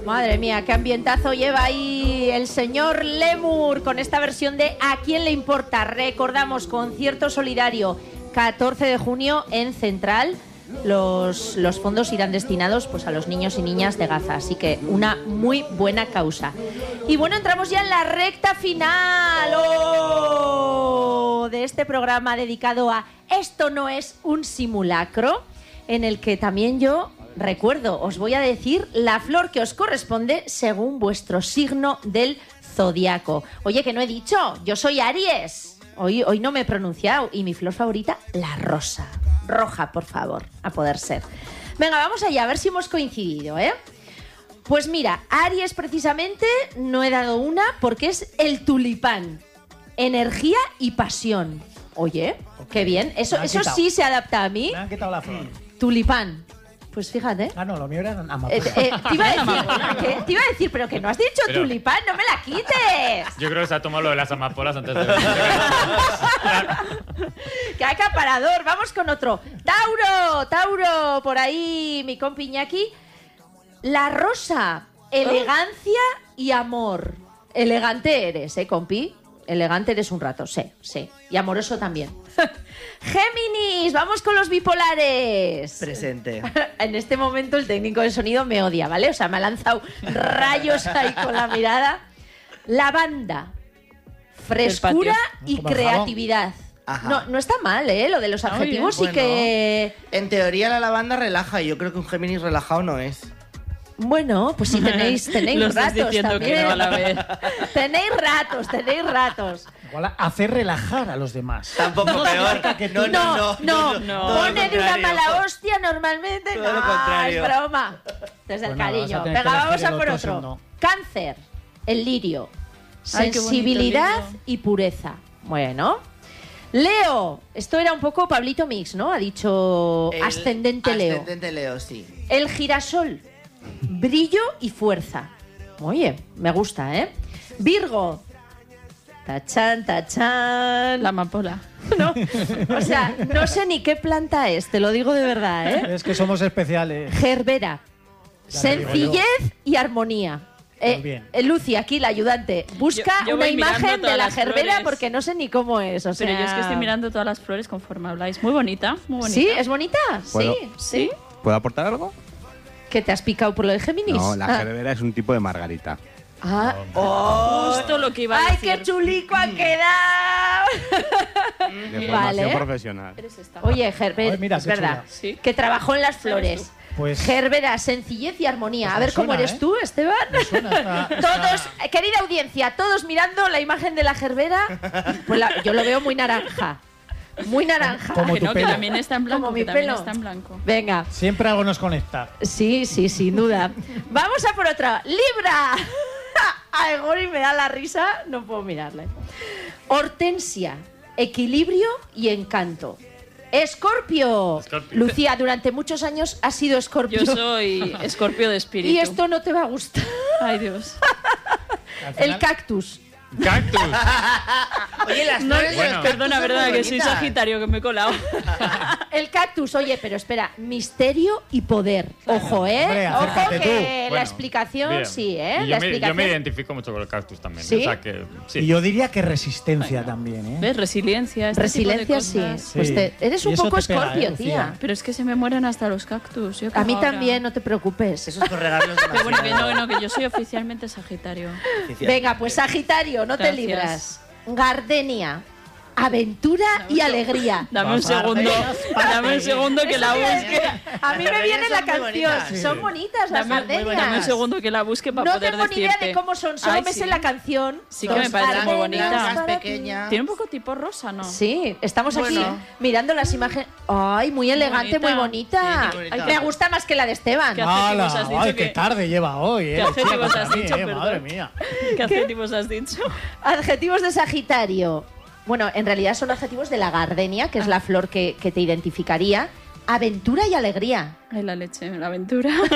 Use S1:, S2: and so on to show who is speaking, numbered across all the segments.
S1: Madre mía, qué ambientazo lleva ahí el señor Lemur con esta versión de ¿A quién le importa? Recordamos, concierto solidario, 14 de junio en Central. Los fondos irán destinados pues a los niños y niñas de Gaza, así que una muy buena causa. Y bueno, entramos ya en la recta final de este programa dedicado a Esto no es un simulacro, en el que también yo recuerdo, os voy a decir la flor que os corresponde según vuestro signo del zodiaco. Oye, que no he dicho, yo soy Aries. Hoy no me he pronunciado. Y mi flor favorita, la rosa. Roja, por favor, a poder ser. Venga, vamos allá, a ver si hemos coincidido, ¿eh? Pues mira, Aries precisamente no he dado una porque es el tulipán. Energía y pasión. Oye, qué bien. Eso sí se adapta a mí.
S2: Me han quitado la flor.
S1: Tulipán. Pues fíjate.
S2: Ah, no, lo mío era amapola.
S1: Te iba a decir, pero que no has dicho tulipán, no me la quites.
S3: Yo creo que se ha tomado lo de las amapolas antes de...
S1: ¡Qué acaparador! Vamos con otro. Tauro, por ahí mi compi Iñaki. La rosa, elegancia y amor. Elegante eres, compi. Elegante eres un rato, sí. Y amoroso también. Géminis, vamos con los bipolares.
S4: Presente.
S1: En este momento el técnico de sonido me odia, ¿vale? O sea, me ha lanzado rayos ahí con la mirada. Lavanda, frescura y creatividad.
S4: Ajá.
S1: No está mal, ¿eh? Lo de los adjetivos sí que...
S4: En teoría la lavanda relaja y yo creo que un Géminis relajado no es.
S1: Bueno, pues sí tenéis ratos también.
S5: Que no a la vez.
S1: Tenéis ratos.
S2: Igual hacer relajar a los demás.
S4: Tampoco peor.
S1: No. Poner una mala hostia normalmente.
S4: Todo lo
S1: No,
S4: contrario.
S1: es broma. Desde el cariño.
S2: vas a tener
S1: Venga,
S2: que
S1: vamos
S2: elegir
S1: a
S2: el
S1: por
S2: otro
S1: otro.
S2: signo.
S1: Cáncer, el lirio.
S5: Ay, qué bonito,
S1: Sensibilidad
S5: lirio.
S1: y pureza. Bueno. Leo, esto era un poco Pablito Mix, ¿no? Ha dicho ascendente Leo.
S4: Ascendente Leo, sí.
S1: El girasol, brillo y fuerza. Oye, me gusta, ¿eh? Virgo, tachán.
S5: La amapola.
S1: No, o sea, no sé ni qué planta es, te lo digo de verdad, ¿eh?
S2: Es que somos especiales.
S1: Gerbera,
S2: Ya te digo
S1: sencillez y armonía.
S2: Muy bien.
S1: Lucy, aquí la ayudante, busca
S5: Yo
S1: una
S5: voy mirando
S1: imagen de
S5: todas
S1: la
S5: las
S1: gerbera
S5: flores.
S1: porque no sé ni cómo es. O sea...
S5: Pero yo es que estoy mirando todas las flores conforme habláis. Muy bonita, muy bonita.
S1: ¿Sí? ¿Es bonita?
S6: ¿Puedo?
S1: Sí.
S6: ¿Puedo aportar algo?
S1: ¿Que te has picado por lo de Géminis?
S6: No, la gerbera es un tipo de margarita.
S5: Justo lo que iba a
S1: ¡Ay,
S5: decir.
S1: qué chulico ha quedado!
S6: De
S1: Vale.
S6: formación profesional.
S5: Eres esta.
S1: Oye, Gerbera,
S2: Ay, mira,
S1: es
S2: qué
S1: verdad,
S2: chula.
S5: Sí.
S1: que trabajó en las flores.
S2: Pues
S1: Gerbera, sencillez y armonía.
S2: Pues
S1: A
S2: me
S1: ver cómo
S2: suena,
S1: eres
S2: ¿eh?
S1: tú, Esteban.
S2: me suena esta-
S1: Todos, querida audiencia, todos mirando la imagen de la Gerbera. Pues yo lo veo muy naranja. Muy naranja.
S2: Como
S5: Que
S2: tu
S5: no, que
S2: pelo.
S5: también está en blanco.
S1: Como
S5: que
S1: mi
S5: también
S1: pelo.
S5: está en blanco.
S1: Venga.
S2: Siempre algo nos conecta.
S1: Sí, sin duda. Vamos a por otra. ¡Libra! A Gori me da la risa, no puedo mirarle. Hortensia, equilibrio y encanto. Escorpio. Lucía, durante muchos años has sido Escorpio.
S5: Yo soy escorpio de espíritu.
S1: Y esto no te va a gustar.
S5: Ay, Dios.
S2: Al
S1: El
S2: final-
S1: cactus.
S3: ¡Cactus!
S4: Oye, las
S5: No,
S4: flores de los cactus
S5: perdona,
S4: son
S5: verdad,
S4: muy
S5: que soy
S4: bonitas.
S5: Sagitario, que me he colado.
S1: El cactus, oye, pero espera, misterio y poder. Ojo, ¿eh?
S2: Hombre,
S1: Ojo
S2: acércate
S1: que
S2: tú.
S1: la
S3: Bueno,
S1: explicación
S3: bien.
S1: sí, ¿eh?
S3: Y
S1: La
S3: yo me
S1: explicación.
S3: identifico mucho con el cactus también.
S1: ¿Sí?
S3: O sea que, sí.
S2: Y yo diría que resistencia también, ¿eh?
S5: ¿Ves? Resiliencia. Este
S1: Resiliencia,
S5: tipo de
S1: sí.
S5: cosas.
S1: Pues
S2: Sí.
S1: eres
S2: Y
S1: un
S2: eso
S1: poco
S2: te pega,
S1: Escorpio,
S2: Lucía.
S1: tía.
S5: Pero es que se me mueren hasta los cactus. ¿Yo qué
S1: A mí
S5: hago ahora?
S1: también, no te preocupes.
S4: Eso es por regarlos
S5: Pero bueno,
S4: demasiado.
S5: que yo soy oficialmente Sagitario.
S1: Venga, pues Sagitario, no te
S5: Gracias.
S1: libras. Gardenia, aventura y alegría.
S5: Dame un segundo. Dame un segundo que
S1: Eso
S5: la
S1: te iba a
S5: busque.
S1: decir. A mí me viene la
S4: son muy
S1: canción.
S4: bonitas.
S1: Son bonitas las gardenias.
S5: Dame un segundo que la busque para
S1: No
S5: poder
S1: tengo ni
S5: decirte.
S1: idea de cómo son, solo
S5: Ay,
S1: me
S5: sí.
S1: sé la canción.
S5: Sí que me parece muy bonita.
S4: Blancas,
S1: para ti.
S4: pequeñas.
S5: Tiene un poco tipo rosa, ¿no?
S1: Sí, estamos aquí
S4: Bueno.
S1: mirando las imágenes. Ay, muy elegante, muy bonita.
S4: Sí, muy bonita.
S1: Me gusta más que la de Esteban.
S5: ¿Qué adjetivos
S2: ¡Hala!
S5: has dicho
S2: ¡Ay,
S5: que-
S2: qué tarde lleva hoy,
S5: ¿Qué adjetivos
S2: Para
S5: has
S2: mí,
S5: dicho, perdón?
S2: madre mía.
S5: ¿Qué adjetivos has dicho?
S1: Adjetivos de Sagitario. Bueno, en realidad son adjetivos de la gardenia, que es la flor que te identificaría. Aventura y alegría.
S5: Ay, la leche, la aventura.
S1: No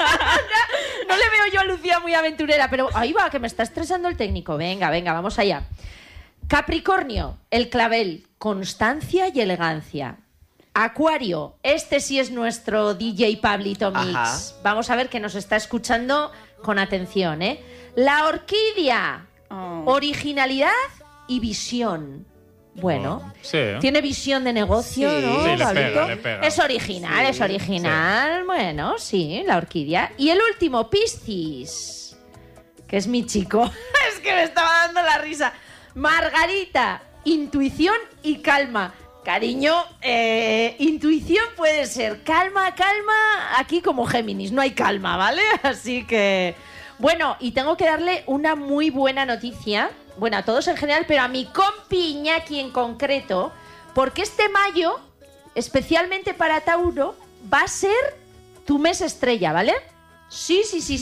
S1: le veo yo a Lucía muy aventurera, pero ahí va, que me está estresando el técnico. Venga, vamos allá. Capricornio, el clavel, constancia y elegancia. Acuario, este sí es nuestro DJ Pablito Mix.
S4: Ajá.
S1: Vamos a ver que nos está escuchando con atención, ¿eh? La orquídea, originalidad y visión. Bueno,
S3: sí.
S1: tiene visión de negocio,
S4: Sí.
S1: ¿no,
S3: Sí, le
S1: Pablito?
S3: pega, le pega.
S1: Es original,
S4: Sí,
S1: es original. Bueno, sí, la orquídea. Y el último, Piscis, que es mi chico. Es que me estaba dando la risa. Margarita, intuición y calma. Cariño, intuición puede ser calma, aquí como Géminis, no hay calma, ¿vale? Así que... Bueno, y tengo que darle una muy buena noticia, bueno, a todos en general, pero a mi compi Iñaki en concreto, porque este mayo, especialmente para Tauro, va a ser tu mes estrella, ¿vale? Sí.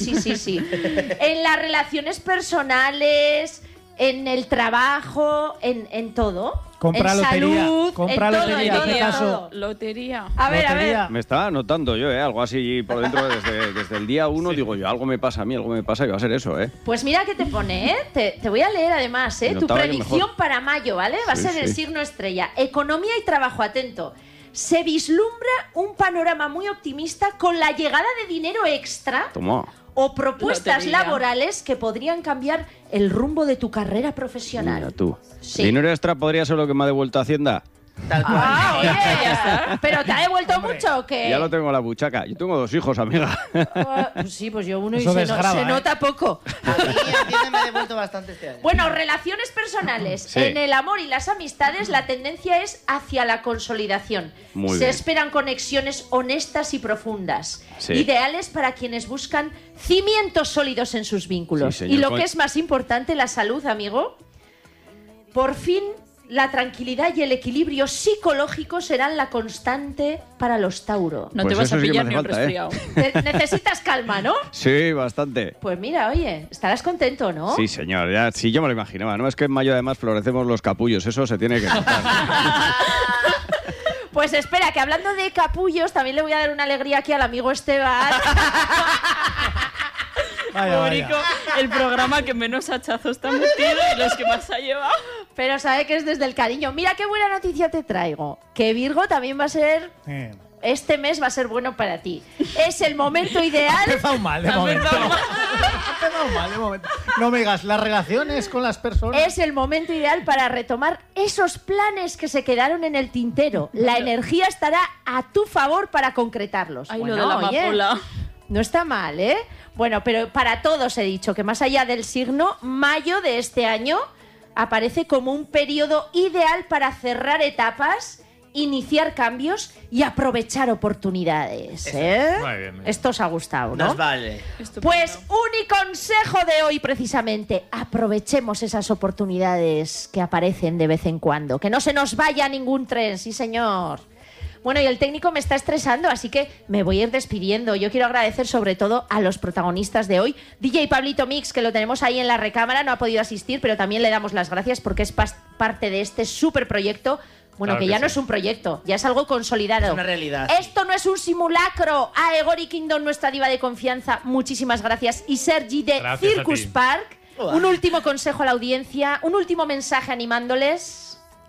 S1: En las relaciones personales, en el trabajo, en todo.
S2: Compra
S1: en
S2: lotería,
S1: salud,
S2: compra
S1: en todo,
S2: lotería,
S1: en
S2: ¿qué
S1: todo.
S2: pasó?
S5: Lotería.
S1: A ver.
S2: Lotería.
S6: Me estaba notando yo, algo así por dentro desde el día 1. Digo yo, algo me pasa a mí, algo me pasa y va a ser eso,
S1: Pues mira qué te pone, ¿eh? Te voy a leer además, ¿eh? Tu
S6: Notaba yo
S1: predicción
S6: mejor.
S1: para mayo, ¿vale? Va a
S6: Sí,
S1: ser el
S6: sí.
S1: signo estrella. Economía y trabajo, atento. Se vislumbra un panorama muy optimista con la llegada de dinero extra
S6: Toma.
S1: o propuestas
S5: Lotería.
S1: laborales que podrían cambiar el rumbo de tu carrera profesional.
S6: Mira tú.
S1: Sí.
S6: ¿Dinero extra podría ser lo que me ha devuelto Hacienda?
S4: Tal cual.
S1: Ah, oye, ya está. ¿Pero te ha devuelto mucho o qué?
S6: Ya lo tengo en la buchaca. Yo tengo 2 hijos, amiga.
S1: Pues sí, pues yo uno y
S2: Eso
S1: se
S2: desgrava, ¿eh?
S1: nota poco.
S4: A mí Hacienda me ha devuelto bastante este año.
S1: Bueno, relaciones personales.
S6: Sí.
S1: En el amor y las amistades la tendencia es hacia la consolidación.
S6: Muy
S1: Se
S6: bien.
S1: esperan conexiones honestas y profundas,
S6: Sí.
S1: ideales para quienes buscan cimientos sólidos en sus vínculos.
S6: Sí, señor.
S1: Y lo que es más importante, la salud, amigo. Por fin, la tranquilidad y el equilibrio psicológico serán la constante para los Tauro.
S5: No
S6: Pues
S5: te vas
S6: eso
S5: a
S6: sí que me
S5: pillar
S6: hace
S5: ni un
S6: falta, ¿eh?
S5: resfriado.
S1: Necesitas calma, ¿no?
S6: Sí, bastante.
S1: Pues mira, oye, estarás contento, ¿no?
S6: Sí, señor. Ya, sí, yo me lo imaginaba. No es que en mayo además florecemos los capullos. Eso se tiene que notar.
S1: Pues espera, que hablando de capullos, también le voy a dar una alegría aquí al amigo Esteban.
S2: Vaya,
S5: Público,
S2: vaya.
S5: el programa que menos hachazos te ha metido y los que más ha llevado.
S1: Pero sabe que es desde el cariño. Mira qué buena noticia te traigo. Que Virgo también va a ser... Este mes va a ser bueno para ti. Es el momento
S2: Ha
S1: ideal.
S2: empezado mal de momento. Ha empezado mal de momento. No me digas, las relaciones con las personas.
S1: Es el momento ideal para retomar esos planes que se quedaron en el tintero. La energía estará a tu favor para concretarlos.
S5: Ay,
S1: Bueno,
S5: lo de la
S1: oye,
S5: amapola.
S1: no está mal, ¿eh? Bueno, pero para todos he dicho que más allá del signo, mayo de este año aparece como un periodo ideal para cerrar etapas, iniciar cambios y aprovechar oportunidades, ¿eh?
S3: Muy bien, muy bien.
S1: Esto os ha gustado, ¿no?
S4: Nos vale.
S1: Pues consejo de hoy precisamente, aprovechemos esas oportunidades que aparecen de vez en cuando, que no se nos vaya ningún tren, sí señor. Bueno, y el técnico me está estresando, así que me voy a ir despidiendo. Yo quiero agradecer sobre todo a los protagonistas de hoy. DJ Pablito Mix, que lo tenemos ahí en la recámara, no ha podido asistir, pero también le damos las gracias porque es parte de este súper proyecto. Bueno,
S3: Claro
S1: que
S3: que
S1: ya no
S3: sí.
S1: es un proyecto, ya es algo consolidado.
S4: Es una realidad.
S1: Esto no es un simulacro. A Egori Kingdom, nuestra diva de confianza, muchísimas gracias. Y Sergi de
S3: Gracias a
S1: Circus
S3: ti.
S1: Park,
S4: Hola.
S1: un último consejo a la audiencia, un último mensaje animándoles.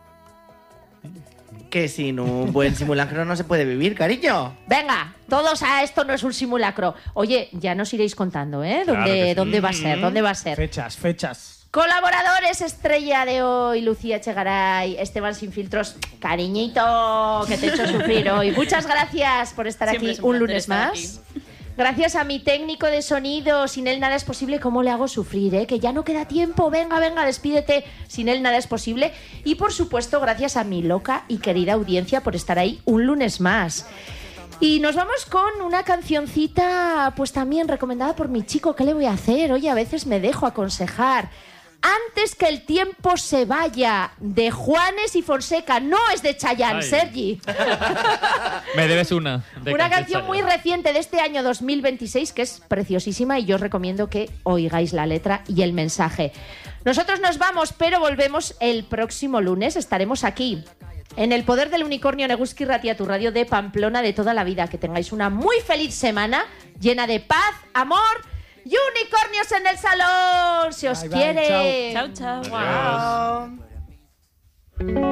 S4: Que sin un buen simulacro no se puede vivir, cariño.
S1: Venga, todos a esto no es un simulacro. Oye, ya nos iréis contando, ¿eh?
S3: Claro que sí.
S1: ¿Dónde va a ser? ¿Dónde va a ser?
S2: Fechas.
S1: Colaboradores estrella de hoy, Lucía Echegaray, Esteban Sin Filtros, cariñito, que te he hecho sufrir hoy. Muchas gracias por estar
S5: Siempre
S1: aquí
S5: es un
S1: un
S5: placer
S1: lunes
S5: estar
S1: más. Gracias a mi técnico de sonido, sin él nada es posible. ¿Cómo le hago sufrir, eh? Que ya no queda tiempo. Venga, despídete. Sin él nada es posible. Y por supuesto, gracias a mi loca y querida audiencia por estar ahí un lunes más. Y nos vamos con una cancioncita, pues también recomendada por mi chico. ¿Qué le voy a hacer? Oye, a veces me dejo aconsejar. Antes que el tiempo se vaya, de Juanes y Fonseca. No es de Chayanne,
S3: Ay.
S1: Sergi.
S3: Me debes una. de
S1: Una
S3: Canción
S1: canción muy
S3: Chayanne.
S1: reciente de este año 2026 que es preciosísima y yo os recomiendo que oigáis la letra y el mensaje. Nosotros nos vamos, pero volvemos el próximo lunes. Estaremos aquí en El Poder del Unicornio, Neguski Ratia, tu radio de Pamplona de toda la vida. Que tengáis una muy feliz semana llena de paz, amor y unicornios en el salón. Se os
S2: Bye, bye,
S1: quiere.
S5: Chao, chao.
S1: Guau.
S4: Chao.